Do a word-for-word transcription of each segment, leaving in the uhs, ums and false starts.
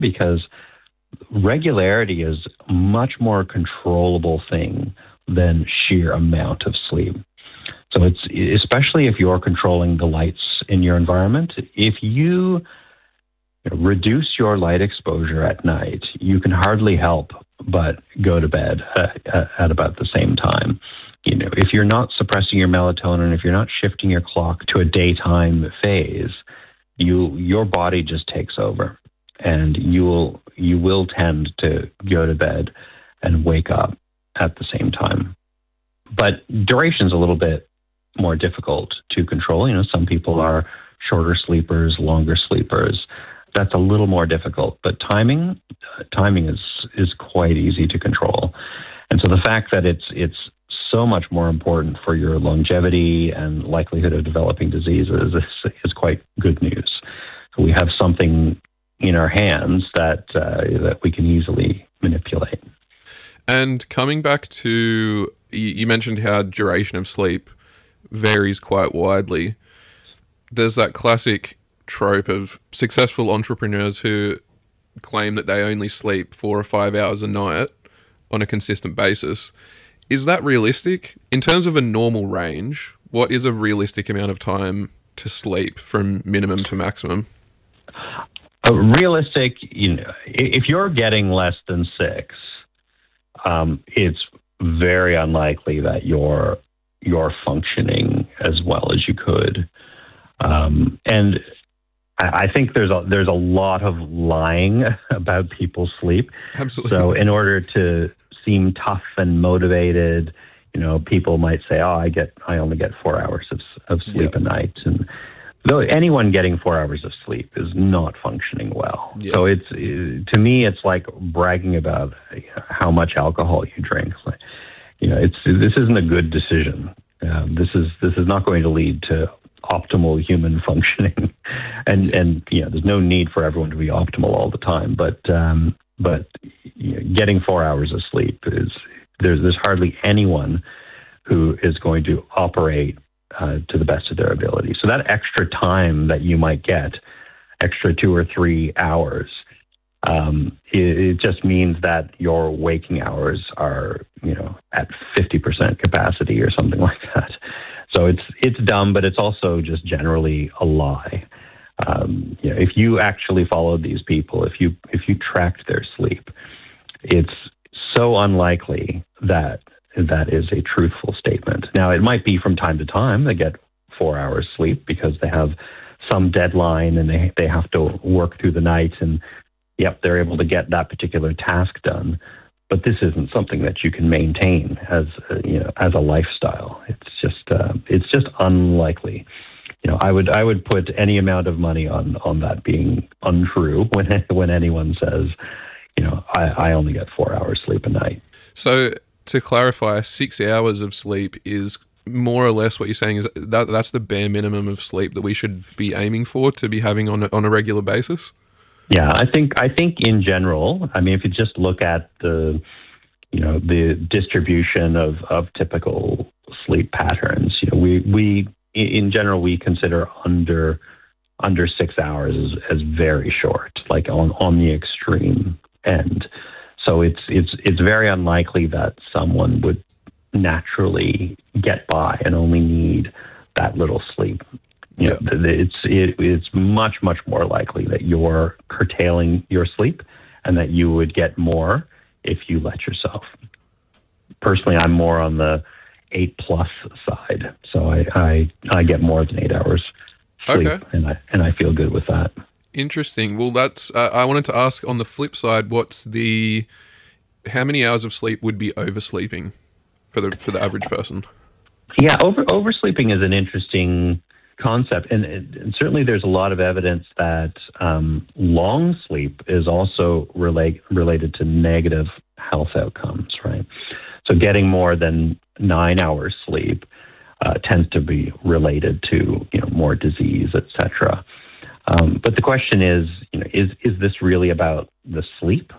because regularity is a much more controllable thing than sheer amount of sleep. So it's especially if you're controlling the lights in your environment, if you reduce your light exposure at night, you can hardly help but go to bed at, at about the same time. You know, if you're not suppressing your melatonin, if you're not shifting your clock to a daytime phase, you your body just takes over, and you will you will tend to go to bed and wake up at the same time. But duration's a little bit more difficult to control. You know, some people are shorter sleepers, longer sleepers. That's a little more difficult. But timing, uh, timing is is quite easy to control. And so the fact that it's it's so much more important for your longevity and likelihood of developing diseases is, is quite good news. So we have something in our hands that uh, that we can easily manipulate. And coming back to, you mentioned how duration of sleep varies quite widely. There's that classic trope of successful entrepreneurs who claim that they only sleep four or five hours a night on a consistent basis. Is that realistic? In terms of a normal range, what is a realistic amount of time to sleep from minimum to maximum? A realistic, you know, if you're getting less than six, um, it's very unlikely that you're you're functioning as well as you could. Um, and I, I think there's a there's a lot of lying about people's sleep. Absolutely. So in order to seem tough and motivated, you know, people might say, "Oh, I get, I only get four hours of of sleep yeah. a night," and though anyone getting four hours of sleep is not functioning well. Yeah. So it's to me, it's like bragging about how much alcohol you drink. Like, you know, it's this isn't a good decision. Um, this is this is not going to lead to optimal human functioning, and yeah. and you know, there's no need for everyone to be optimal all the time, but. Um, But you know, getting four hours of sleep is there's there's hardly anyone who is going to operate uh, to the best of their ability. So that extra time that you might get, extra two or three hours, um, it, it just means that your waking hours are you know at fifty percent capacity or something like that. So it's it's dumb, but it's also just generally a lie. Um, you know, if you actually followed these people, if you if you tracked their sleep, it's so unlikely that that is a truthful statement. Now, it might be from time to time they get four hours sleep because they have some deadline and they they have to work through the night, and yep, they're able to get that particular task done. But this isn't something that you can maintain as a, you know as a lifestyle. It's just uh, it's just unlikely. You know, I would I would put any amount of money on, on that being untrue when when anyone says, you know, I, I only get four hours sleep a night. So to clarify, six hours of sleep is more or less what you're saying is that that's the bare minimum of sleep that we should be aiming for to be having on a, on a regular basis? Yeah, I think I think in general, I mean, if you just look at the you know the distribution of, of typical sleep patterns, you know, we we in general, we consider under under six hours as, as very short, like on, on the extreme end. So it's it's it's very unlikely that someone would naturally get by and only need that little sleep. You know, it's it, it's much much more likely that you're curtailing your sleep and that you would get more if you let yourself. Personally, I'm more on the eight plus side. So I, I, I get more than eight hours sleep, okay. and I and I feel good with that. Interesting. Well, that's, uh, I wanted to ask on the flip side, what's the, how many hours of sleep would be oversleeping for the, for the average person? Yeah, over oversleeping is an interesting concept. And, and certainly there's a lot of evidence that um, long sleep is also relate, related to negative health outcomes, right? So getting more than nine hours sleep uh, tends to be related to you know more disease, et cetera. Um, but the question is, you know, is is this really about the sleep,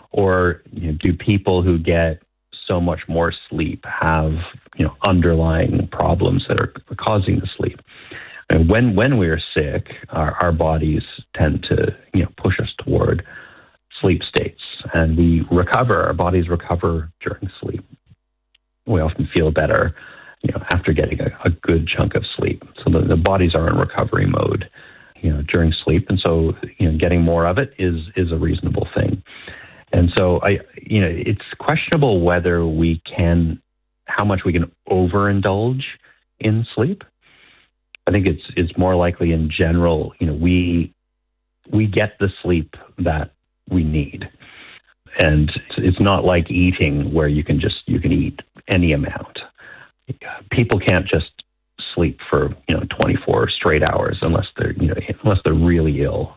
or you know, do people who get so much more sleep have you know underlying problems that are causing the sleep? And when when we're sick, our, our bodies tend to you know push us toward sleep states, and we recover. Our bodies recover during sleep. We often feel better, you know, after getting a, a good chunk of sleep. So the, the bodies are in recovery mode, you know, during sleep, and so you know, getting more of it is is a reasonable thing. And so I, you know, it's questionable whether we can, how much we can overindulge in sleep. I think it's it's more likely in general, you know, we we get the sleep that we need. And it's not like eating where you can just, you can eat any amount. People can't just sleep for, you know, twenty-four straight hours unless they're, you know, unless they're really ill.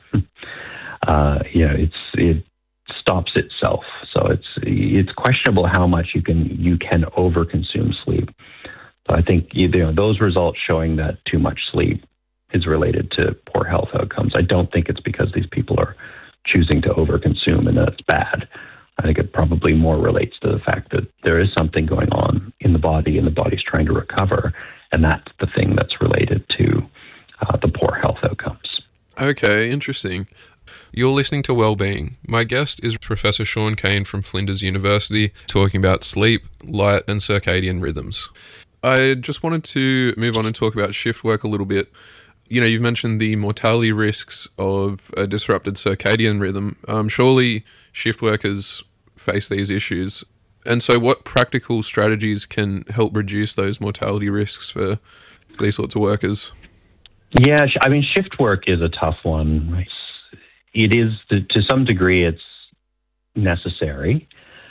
Uh, you know, it's, it stops itself. So it's, it's questionable how much you can, you can overconsume sleep. So I think, you know, those results showing that too much sleep is related to poor health outcomes. I don't think it's because these people are choosing to overconsume and that's bad. I think it probably more relates to the fact that there is something going on in the body and the body's trying to recover. And that's the thing that's related to uh, the poor health outcomes. Okay, interesting. You're listening to Wellbeing. My guest is Professor Sean Kane from Flinders University, talking about sleep, light, and circadian rhythms. I just wanted to move on and talk about shift work a little bit. You know, you've mentioned the mortality risks of a disrupted circadian rhythm. Um, surely shift workers face these issues. And so what practical strategies can help reduce those mortality risks for these sorts of workers? Yeah, I mean, shift work is a tough one. It is, to some degree, it's necessary.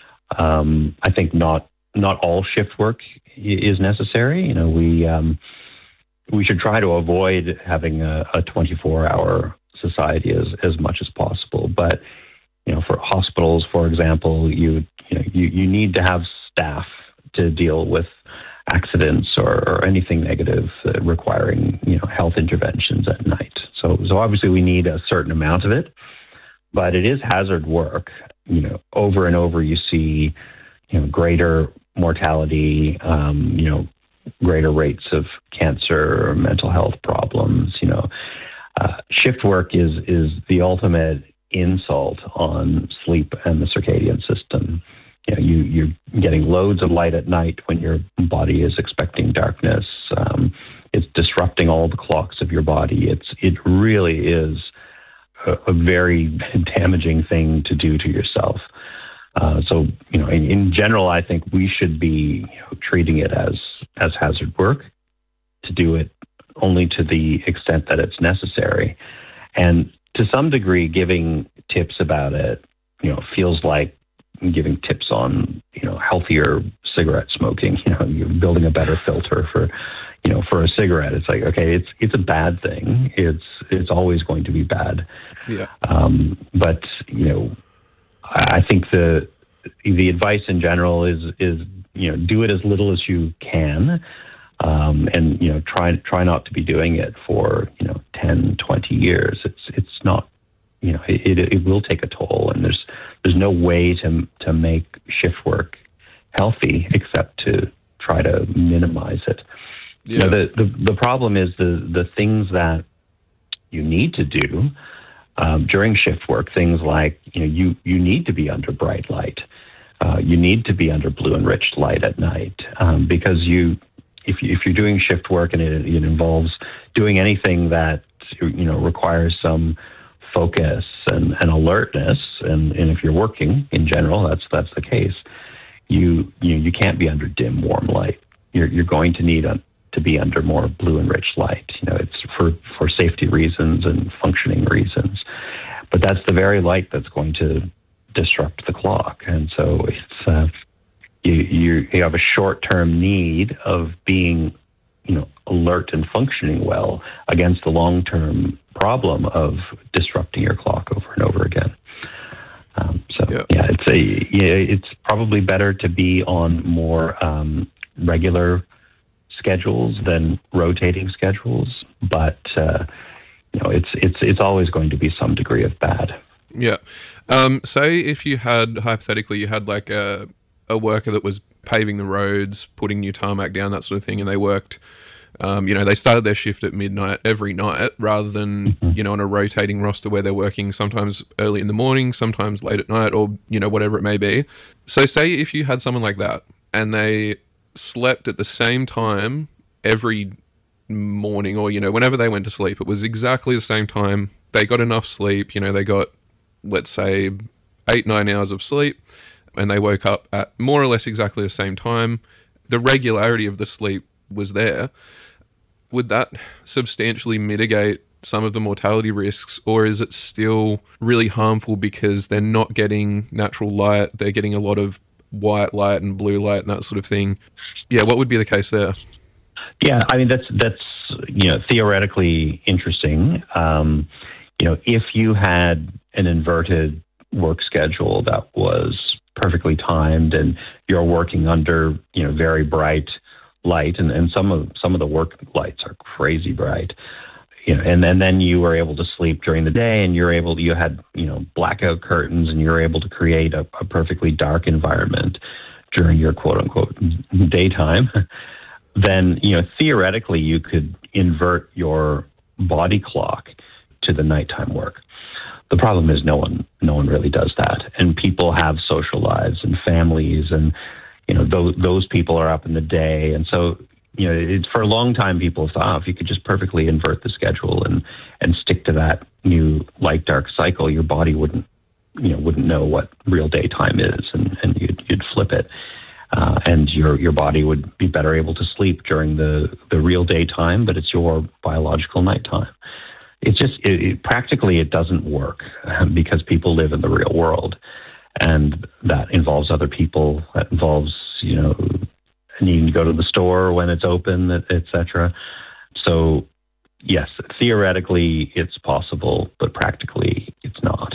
Um, I think not not all shift work is necessary. You know, we... Um, We should try to avoid having a, a twenty-four hour society as, as much as possible. But, you know, for hospitals, for example, you you know, you, you need to have staff to deal with accidents or, or anything negative uh, requiring, you know, health interventions at night. So, so obviously we need a certain amount of it, but it is hazard work. You know, over and over you see, you know, greater mortality, um, you know, greater rates of cancer or mental health problems. You know, uh, shift work is is the ultimate insult on sleep and the circadian system. You know, you you're getting loads of light at night when your body is expecting darkness. Um, it's disrupting all the clocks of your body. It's it really is a, a very damaging thing to do to yourself. Uh, so, you know, in, in general, I think we should be, you know, treating it as, as hazard work, to do it only to the extent that it's necessary. And to some degree, giving tips about it, you know, feels like giving tips on, you know, healthier cigarette smoking, you know, you're building a better filter for, you know, for a cigarette. It's like, okay, it's, it's a bad thing. It's, it's always going to be bad. Yeah. Um, but, you know, I think the the advice in general is is you know, do it as little as you can, um, and you know, try try not to be doing it for, you know, ten, twenty years. It's it's not, you know, it it will take a toll, and there's there's no way to to make shift work healthy except to try to minimize it. Yeah. You know, the, the the problem is the the things that you need to do Um, during shift work, things like, you know, you, you need to be under bright light. Uh, you need to be under blue enriched light at night, um, because you, if you, if you're doing shift work and it, it involves doing anything that, you know, requires some focus and, and alertness, and, and if you're working in general, that's that's the case. You you you can't be under dim warm light. You're you're going to need a to be under more blue enriched light. You know, it's for, for safety reasons and functioning reasons. But that's the very light that's going to disrupt the clock. And so it's uh, you, you you have a short-term need of being, you know, alert and functioning well against the long-term problem of disrupting your clock over and over again. Um, so yeah. yeah, it's a yeah, it's probably better to be on more um, regular schedules than rotating schedules, but uh, you know, it's it's it's always going to be some degree of bad. Yeah. Um, say if you had, hypothetically, you had like a a worker that was paving the roads, putting new tarmac down, that sort of thing, and they worked Um, you know, they started their shift at midnight every night rather than, Mm-hmm. you know, on a rotating roster where they're working sometimes early in the morning, sometimes late at night, or, you know, whatever it may be. So say if you had someone like that and they slept at the same time every morning, or, you know, whenever they went to sleep, it was exactly the same time. They got enough sleep, you know, they got, let's say, eight, nine hours of sleep, and they woke up at more or less exactly the same time. The regularity of the sleep was there. Would that substantially mitigate some of the mortality risks, or is it still really harmful because they're not getting natural light, they're getting a lot of white light and blue light and that sort of thing? Yeah, what would be the case there? Yeah, I mean, that's, that's you know, theoretically interesting. Um, you know, if you had an inverted work schedule that was perfectly timed and you're working under, you know, very bright light, and, and some of some of the work lights are crazy bright, you know, and, and then you were able to sleep during the day, and you're able to, you had, you know, blackout curtains, and you're able to create a, a perfectly dark environment during your quote unquote daytime, then, you know, theoretically you could invert your body clock to the nighttime work. The problem is no one no one really does that, and people have social lives and families, and you know, those, those people are up in the day. And so, you know, it's, for a long time, people have thought, oh, if you could just perfectly invert the schedule and, and stick to that new light dark cycle, your body wouldn't, you know, wouldn't know what real daytime is, and, and you'd, you'd flip it. Uh, and your, your body would be better able to sleep during the, the real daytime, but it's your biological nighttime. It's just, it, it, practically it doesn't work um, because people live in the real world. And that involves other people. That involves, you know, needing to go to the store when it's open, et cetera. So, yes, theoretically it's possible, but practically it's not.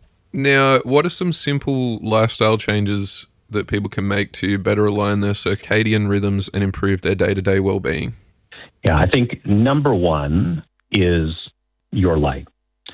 Now, what are some simple lifestyle changes that people can make to better align their circadian rhythms and improve their day-to-day well-being? Yeah, I think number one is your light.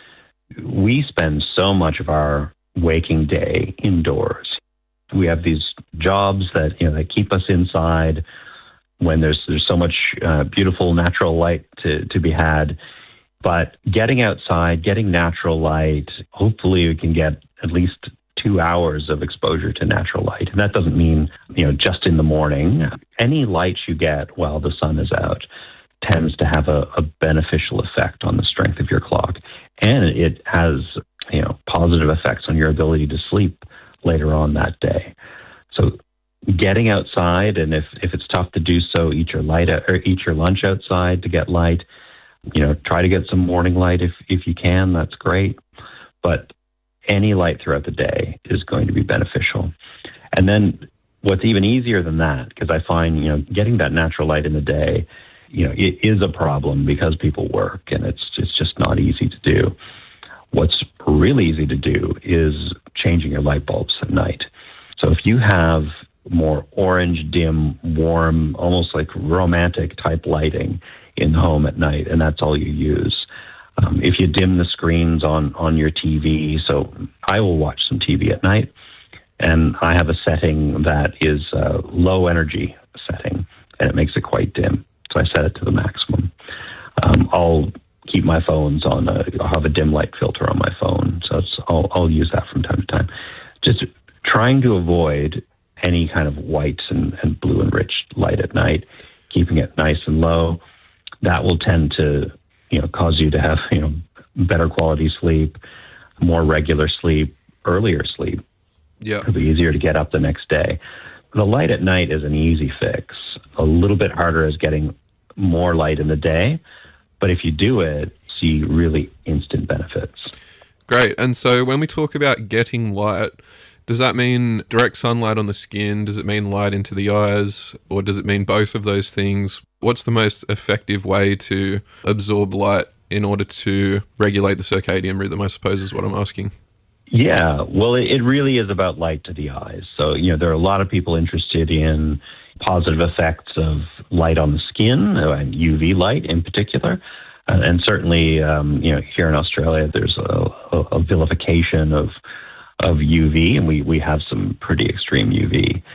We spend so much of our waking day indoors. We have these jobs that, you know, that keep us inside when there's there's so much uh, beautiful natural light to, to be had. But getting outside, getting natural light, hopefully we can get at least two hours of exposure to natural light. And that doesn't mean, you know, just in the morning. Any light you get while the sun is out tends to have a, a beneficial effect on the strength of your clock. And it has, you know, positive effects on your ability to sleep later on that day. So getting outside, and if, if it's tough to do so, eat your light or eat your lunch outside to get light. You know, try to get some morning light if, if you can, that's great. But any light throughout the day is going to be beneficial. And then what's even easier than that, because I find, you know, getting that natural light in the day, you know, it is a problem because people work and it's it's just not easy to do. What's really easy to do is changing your light bulbs at night. So if you have more orange, dim, warm, almost like romantic type lighting in the home at night, and that's all you use. Um, if you dim the screens on, on your T V, so I will watch some T V at night, and I have a setting that is a low energy setting, and it makes it quite dim. So I set it to the maximum. Um, I'll keep my phones on, a, I'll have a dim light filter on my phone, so it's, I'll, I'll use that from time to time. Just trying to avoid any kind of white and, and blue enriched light at night, keeping it nice and low. That will tend to, you know, cause you to have, you know, better quality sleep, more regular sleep, earlier sleep. Yeah. It'll be easier to get up the next day. The light at night is an easy fix. A little bit harder is getting more light in the day, but if you do it, see really instant benefits. Great. And so when we talk about getting light, does that mean direct sunlight on the skin? Does it mean light into the eyes? Or does it mean both of those things? What's the most effective way to absorb light in order to regulate the circadian rhythm, I suppose is what I'm asking. Yeah, well, it, it really is about light to the eyes. So, you know, there are a lot of people interested in positive effects of light on the skin, and U V light in particular. Uh, and certainly, um, you know, here in Australia, there's a, a, a vilification of of U V, and we, we have some pretty extreme U V.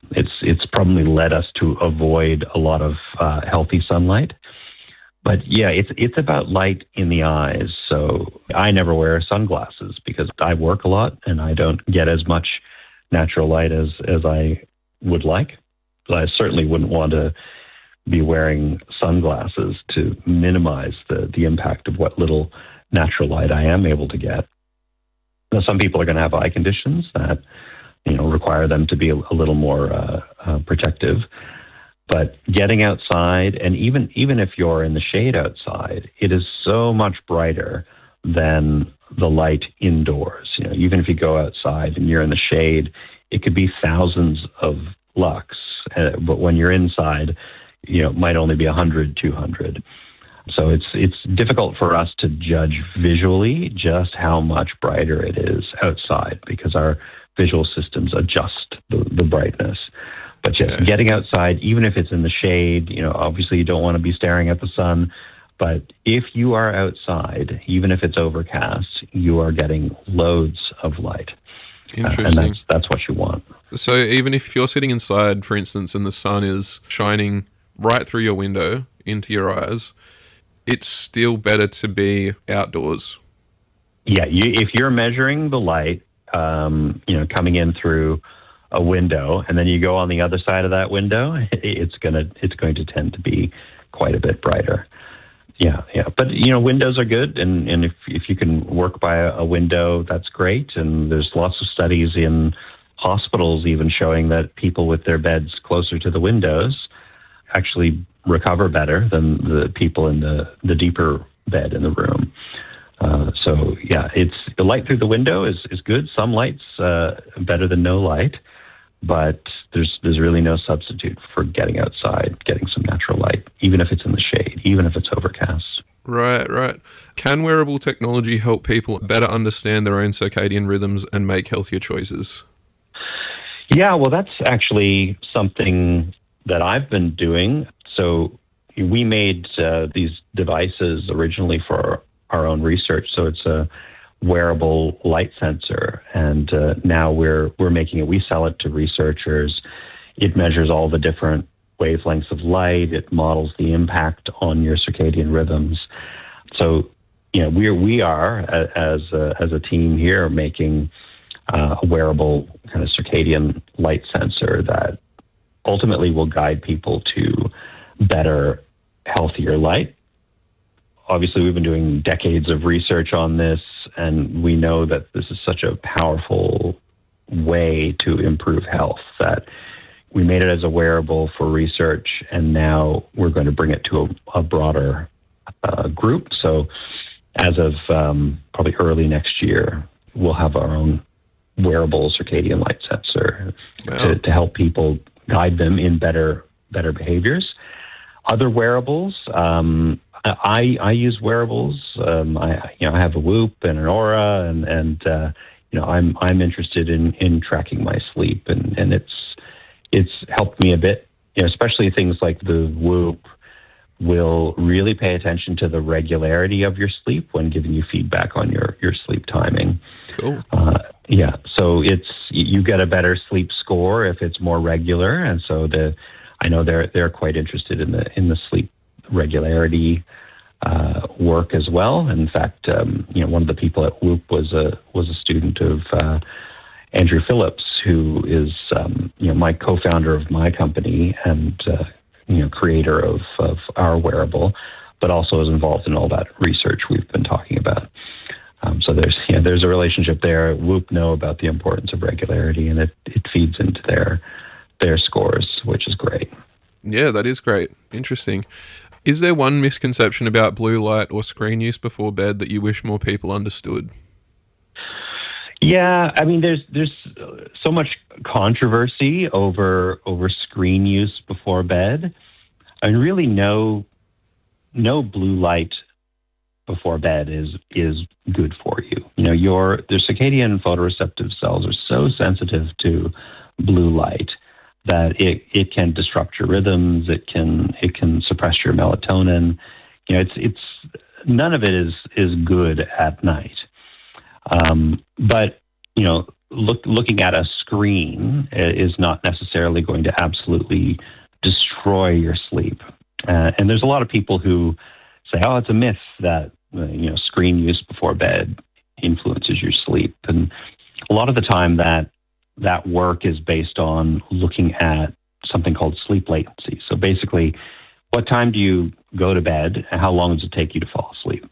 It's it's probably led us to avoid a lot of uh, healthy sunlight. But yeah, it's it's about light in the eyes. So I never wear sunglasses because I work a lot and I don't get as much natural light as, as I would like. I certainly wouldn't want to be wearing sunglasses to minimize the, the impact of what little natural light I am able to get. Now, some people are going to have eye conditions that, you know, require them to be a, a little more uh, uh, protective. But getting outside, and even even if you're in the shade outside, it is so much brighter than the light indoors. You know, even if you go outside and you're in the shade, it could be thousands of lux, uh, but when you're inside, you know, it might only be one hundred, two hundred. So it's it's difficult for us to judge visually just how much brighter it is outside because our visual systems adjust the, the brightness. But yeah, Okay. getting outside, even if it's in the shade, you know, obviously you don't want to be staring at the sun. But if you are outside, even if it's overcast, you are getting loads of light. Uh, and Interesting. that's, that's what you want. So even if you're sitting inside, for instance, and the sun is shining right through your window into your eyes, it's still better to be outdoors. Yeah, you, if you're measuring the light, um, you know, coming in through a window, and then you go on the other side of that window, it's gonna it's going to tend to be quite a bit brighter. Yeah, yeah. But you know, windows are good, and, and if if you can work by a, a window, that's great. And there's lots of studies in hospitals even showing that people with their beds closer to the windows actually recover better than the people in the, the deeper bed in the room. Uh, so yeah, it's the light through the window is, is good. Some light's uh, better than no light, but there's there's really no substitute for getting outside, getting some natural light, even if it's in the shade, even if it's overcast. Right, right. Can wearable technology help people better understand their own circadian rhythms and make healthier choices? Yeah, well, that's actually something that I've been doing. So we made uh, these devices originally for our own research. So it's a wearable light sensor, and uh, now we're we're making it. We sell it to researchers. It measures all the different wavelengths of light. It models the impact on your circadian rhythms. So, you know, we we are as a, as a team here making uh, a wearable kind of circadian light sensor that ultimately will guide people to better, healthier light. Obviously, we've been doing decades of research on this, and we know that this is such a powerful way to improve health that we made it as a wearable for research, and now we're going to bring it to a, a broader uh, group. So as of um, probably early next year, we'll have our own wearable circadian light sensor Wow. to, to help people guide them in better better behaviors. Other wearables, um, I I use wearables. Um, I you know I have a Whoop and an Aura, and and uh, you know I'm I'm interested in in tracking my sleep, and and it's it's helped me a bit. You know, especially things like the Whoop will really pay attention to the regularity of your sleep when giving you feedback on your your sleep timing. Cool. Uh, yeah, so it's you get a better sleep score if it's more regular, and so the I know they're they're quite interested in the in the sleep regularity uh, work as well. In fact, um, you know, one of the people at Whoop was a was a student of uh, Andrew Phillips, who is um, you know my co-founder of my company and uh, you know creator of of our wearable, but also is involved in all that research we've been talking about. Um, so there's you know, there's a relationship there. Whoop know about the importance of regularity, and it, it feeds into their their scores, which is great. Yeah, that is great. Interesting. Is there one misconception about blue light or screen use before bed that you wish more people understood? Yeah, I mean, there's there's so much controversy over over screen use before bed. I mean, really, no no blue light before bed is is good for you. You know, your the circadian photoreceptive cells are so sensitive to blue light that it, it can disrupt your rhythms. It can it can suppress your melatonin. You know, it's it's none of it is is good at night. Um, but you know, look, looking at a screen is not necessarily going to absolutely destroy your sleep. Uh, and there's a lot of people who say, oh, it's a myth that uh, you know screen use before bed influences your sleep. And a lot of the time that that work is based on looking at something called sleep latency. So basically, what time do you go to bed and how long does it take you to fall asleep?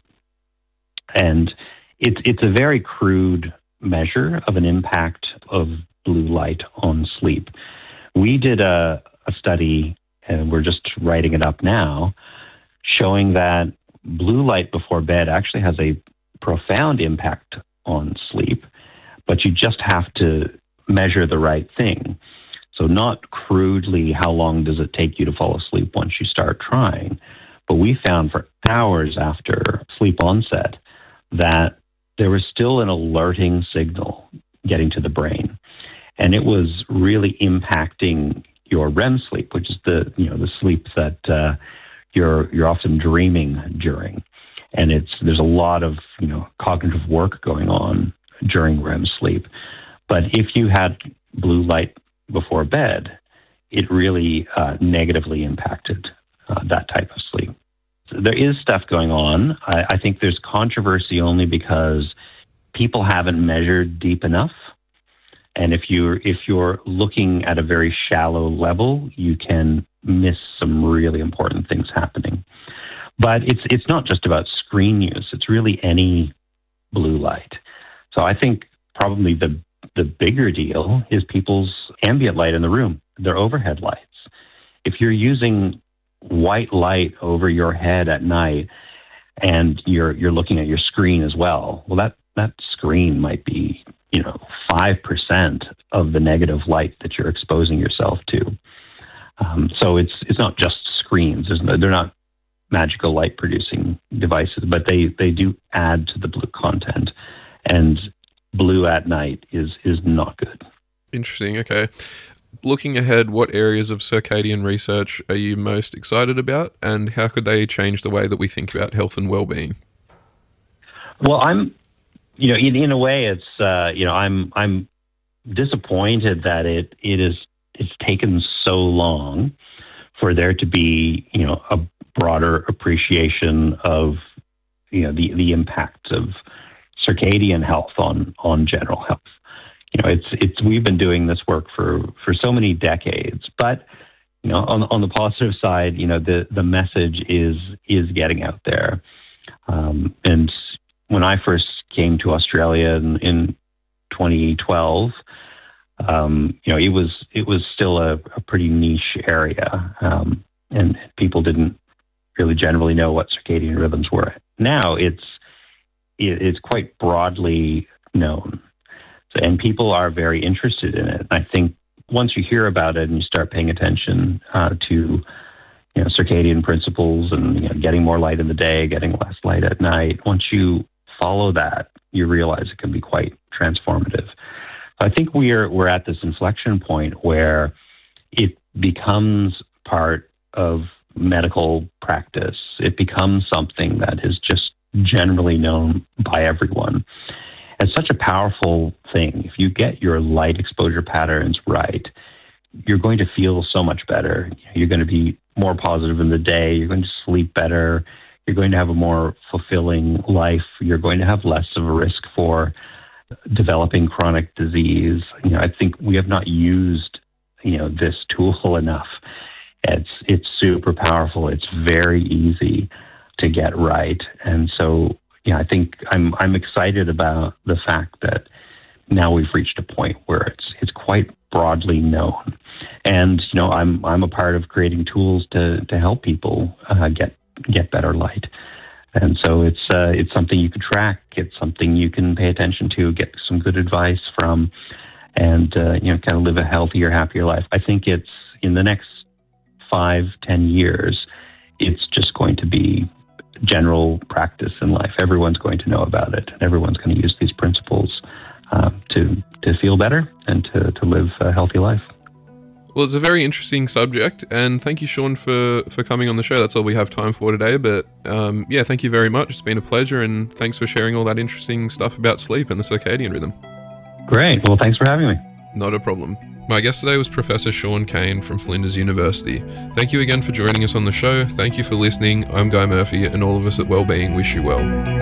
And it's it's a very crude measure of an impact of blue light on sleep. We did a, a study, and we're just writing it up now, showing that blue light before bed actually has a profound impact on sleep, but you just have to measure the right thing. So not crudely, how long does it take you to fall asleep once you start trying, but we found for hours after sleep onset that there was still an alerting signal getting to the brain. And it was really impacting your R E M sleep, which is the, you know, the sleep that uh, you're you're often dreaming during. And it's there's a lot of, you know, cognitive work going on during R E M sleep. But if you had blue light before bed, it really uh, negatively impacted uh, that type of sleep. So there is stuff going on. I, I think there's controversy only because people haven't measured deep enough. And if you're if you're looking at a very shallow level, you can miss some really important things happening. But it's it's not just about screen use. It's really any blue light. So I think probably the the bigger deal is people's ambient light in the room, their overhead lights. If you're using white light over your head at night and you're you're looking at your screen as well, well, that, that screen might be, you know, five percent of the negative light that you're exposing yourself to. Um, so it's it's not just screens. There's no, they're not magical light producing devices, but they, they do add to the blue content. And blue at night is is not good. Interesting. Okay. Looking ahead, what areas of circadian research are you most excited about, and how could they change the way that we think about health and well-being? Well, I'm, you know, in, in a way, it's, uh, you know, I'm I'm disappointed that it it is it's taken so long for there to be, you know, a broader appreciation of, you know, the the impact of circadian health on on general health. You know, it's it's we've been doing this work for for so many decades, but you know, on on the positive side, you know, the the message is is getting out there. Um, and when I first came to Australia in, in twenty twelve, um, you know, it was it was still a, a pretty niche area, um, and people didn't really generally know what circadian rhythms were. Now it's it's quite broadly known. So, and people are very interested in it. I think once you hear about it and you start paying attention uh, to, you know, circadian principles and, you know, getting more light in the day, getting less light at night, once you follow that, you realize it can be quite transformative. I think we're we're at this inflection point where it becomes part of medical practice. It becomes something that is just generally known by everyone. It's such a powerful thing. If you get your light exposure patterns right, you're going to feel so much better. You're going to be more positive in the day. You're going to sleep better. You're going to have a more fulfilling life. You're going to have less of a risk for developing chronic disease. You know, I think we have not used, you know, this tool enough. It's it's super powerful. It's very easy to get right. And so, yeah, I think I'm I'm excited about the fact that now we've reached a point where it's it's quite broadly known. And you know, I'm I'm a part of creating tools to to help people uh, get get better light. And so it's uh, it's something you can track. It's something you can pay attention to, get some good advice from, and uh, you know, kind of live a healthier, happier life. I think it's in the next five, ten years, it's just going to be general practice in life. Everyone's going to know about it, and everyone's going to use these principles uh, to to feel better and to, to live a healthy life. Well, it's a very interesting subject, and thank you, Sean, for, for coming on the show. That's all we have time for today, but um, yeah, thank you very much. It's been a pleasure, and thanks for sharing all that interesting stuff about sleep and the circadian rhythm. Great. Well, thanks for having me. Not a problem. My guest today was Professor Sean Kane from Flinders University. Thank you again for joining us on the show. Thank you for listening. I'm Guy Murphy, and all of us at Wellbeing wish you well.